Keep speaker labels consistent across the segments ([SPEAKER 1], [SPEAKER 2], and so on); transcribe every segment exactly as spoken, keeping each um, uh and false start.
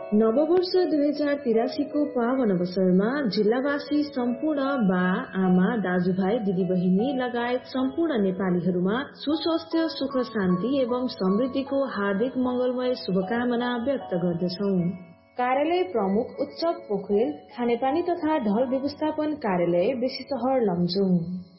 [SPEAKER 1] नववर्ष दुई हजार तिरासीको पावन अवसरमा जिल्लावासी सम्पूर्ण बा आमा दाजुभाइ दिदीबहिनी लगायत सम्पूर्ण नेपालीहरूमा सुस्वास्थ्य सुख शान्ति एवं समृद्धिको हार्दिक मंगलमय शुभकामना व्यक्त गर्दछौ। कार्यालय प्रमुख उत्सव पोखरेल, खानेपानी तथा ढल व्यवस्थापन कार्यालय बेसी सहर लमजुङ।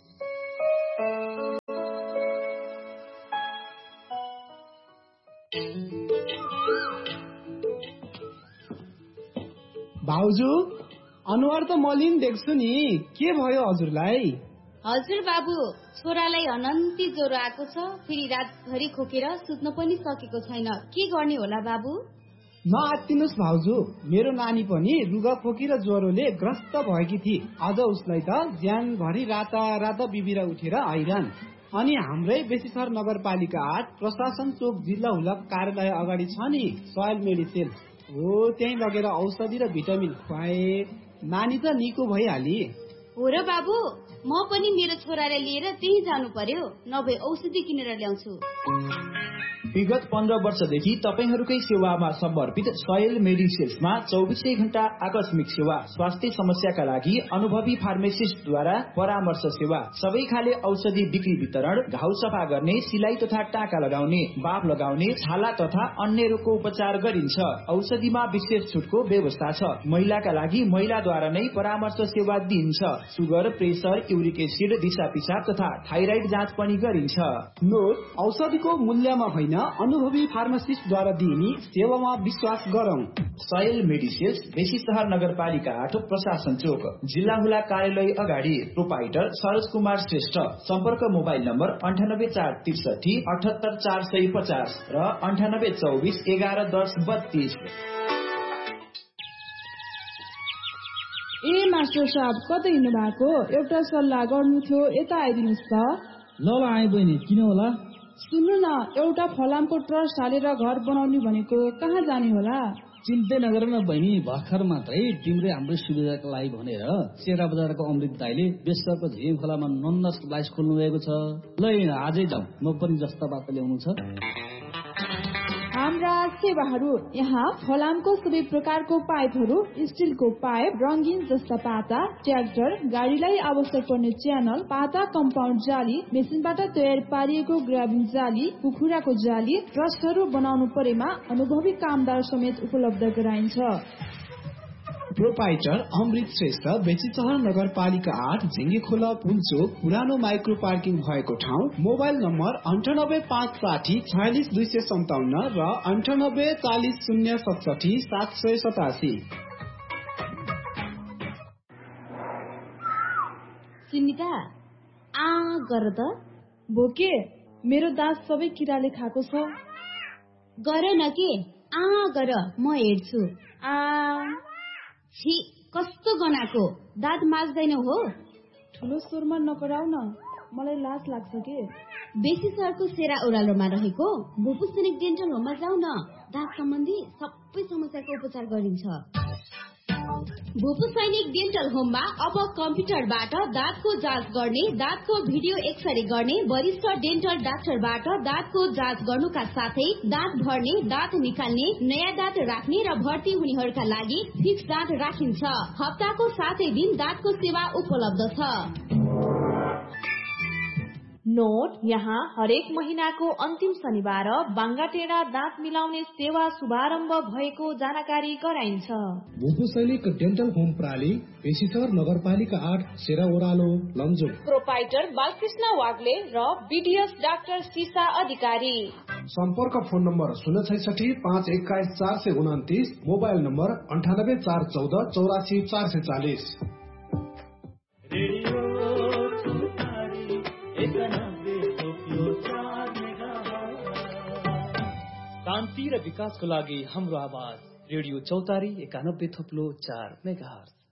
[SPEAKER 2] भाउजू, अनुहार त मलिन देख्छु नि, के भयो हजुरलाई?
[SPEAKER 3] हजुर बाबु, छोरालाई अनन्ती ज्वरो आएको छ, फेरि रातभरि खोकेर सुत्न पनि सकेको छैन। के गर्ने होला बाबु?
[SPEAKER 2] नआत्तिनुस् भाउजू, मेरो नानी पनि रुगा खोकी र ज्वरोले ग्रस्त भएकी थिए। अझ उसलाई त ज्यानभरि राता राता बिबिरा उठेर हैरान। अनि हाम्रै बेसीसर नगरपालिका आठ प्रशासन चोक जिल्ला हुलक कार्यालय अगाडि छ नि सोयल मेडिसिन, हो त्यही लगेर औषधि र भिटामिन खुवाए, नानी त निको भइहाली।
[SPEAKER 3] हो र बाबु, म पनि मेरो छोरालाई लिएर त्यही जानु पर्यो, नभए औषधि किनेर ल्याउँछु।
[SPEAKER 4] विगत पन्ध्र वर्षदेखि तपाईहरूकै सेवामा समर्पित सोयल मेडिसिन्समा चौबिसै घण्टा आकस्मिक सेवा, स्वास्थ्य समस्याका लागि अनुभवी फार्मेसिस्टद्वारा परामर्श सेवा, सबै खाले औषधि बिक्री वितरण, घाउ सफा गर्ने, सिलाई तथा टाका लगाउने, बाफ लगाउने, छाला तथा अन्य रोगको उपचार गरिन्छ। औषधिमा विशेष छुटको व्यवस्था छ। महिलाका लागि महिलाद्वारा नै परामर्श सेवा दिइन्छ। सुगर, प्रेसर, युरिक एसिड, दिशा पिसाब तथा थाइराइड जाँच पनि गरिन्छ।
[SPEAKER 2] नोट, औषधिको मूल्यमा होइन, अनुभवी फार्मासिस्टद्वारा दिइने सेवामा विश्वास गरौं।
[SPEAKER 4] सोयल मेडिसिन्स, बेसी सहर नगरपालिका आठ प्रशासन चोक, जिल्ला हुला कार्यालय अगाडि। प्रोपाइटर सरोज कुमार श्रेष्ठ। सम्पर्क मोबाइल नम्बर अन्ठानब्बे चार त्रिसठी अठहत्तर चार सय पचास र अन्ठानब्बे चौबिस एघार दस बत्तीस।
[SPEAKER 5] ए मास्टर साहब, कतै हिँड्नु भएको? एउटा सल्लाह गर्नु थियो, यता आइदिनुहोस् त।
[SPEAKER 6] ल ल आए बहिनी, किन होला?
[SPEAKER 5] सुन्नु न, एउटा फलामको ट्रस्ट हालेर घर बनाउने भनेको, कहाँ जाने होला?
[SPEAKER 6] चिन्तै नगर न बहिनी, भर्खर मात्रै तिम्रै हाम्रै सुविधाको लागि भनेर सेरा बजारको अमृत दाइले बेसरको झिम खोलामा नन्द स्लाइस खोल्नु भएको छ। ल आजै जाउँ, म पनि जस्ता बाटो ल्याउनु छ।
[SPEAKER 5] हाम्रा सेवाहरू यहाँ फलामको सबै प्रकारको पाइपहरू, स्टिलको पाइप, रंगीन जस्ता पाता, ट्र्याक्टर, गाडीलाई आवश्यक पर्ने च्यानल, पाता कम्पाउन्ड जाली, मेसिनबाट तयार पारिएको ग्राबिङ जाली, कुखुराको जाली, ट्रस्टहरू बनाउनु परेमा अनुभवी कामदार समेत उपलब्ध गराइन्छ।
[SPEAKER 2] प्रोपाइटर अमृत श्रेष्ठ, बेसीसहर नगरपालिका आठ, झिङ्गे खोला पुलचोक, पुरानो माइक्रो पार्किङ भएको ठाउँ। मोबाइल नम्बर अन्ठानब्बे पाँच साठी छयालिस दुई सय सन्ताउन्न र अन्ठानब्बे चालिस शून्य सतसठी सात सय सतासी।
[SPEAKER 3] सुनिता, आ गर त।
[SPEAKER 5] भोके, मेरो दाँत सबै किराले खाएको छ।
[SPEAKER 3] गर न के, आ गर, म हेर्छु। आ छी, कस्तो गनाको, दाँत माझ्दैनौ हो?
[SPEAKER 5] ठुलो स्वरमा नकराउ न, मलाई लाज लाग्छ के।
[SPEAKER 3] बेसी सहरको सेरा ओह्रालोमा रहेको भूपू सैनिक डेन्टल होममा जाऊ न, दाँत सम्बन्धी सबै समस्याको उपचार गरिन्छ। भूपू सैनिक डेन्टल होममा अब कम्प्युटरबाट दाँतको जाँच गर्ने, दाँतको भिडियो एक्सरे गर्ने, वरिष्ठ डेन्टल डाक्टरबाट दाँतको जाँच गर्नुका साथै दाँत भर्ने, दाँत निकाल्ने, नयाँ दाँत राख्ने र भर्ती हुनेहरूका लागि फिक्स दाँत राखिन्छ। हप्ताको सातै दिन दाँतको सेवा उपलब्ध छ।
[SPEAKER 1] नोट, यहाँ हरेक महिनाको अन्तिम शनिबार बाङ्गाटेडा दाँत मिलाउने सेवा शुभारम्भ भएको जानकारी गराइन्छ।
[SPEAKER 7] भूपू सैनिक डेन्टल होम प्राली, बेसीसहर नगरपालिका आठ, सेरा ओह्रालो लमजुङ।
[SPEAKER 1] प्रोपाइटर बालकृष्ण वाग्ले र बीडीएस डाक्टर सीसा अधिकारी।
[SPEAKER 7] सम्पर्क फोन नम्बर शून्य छैसठी पाँच एक्काइस चार सय उन्तिस, मोबाइल नम्बर अन्ठानब्बे चार चौध चौरासी चार सय चालिस।
[SPEAKER 8] शान्ति र विकासको लागि हाम्रो आवाज, रेडियो चौतारी एकानब्बे थोप्लो चार मेगाहर्ज।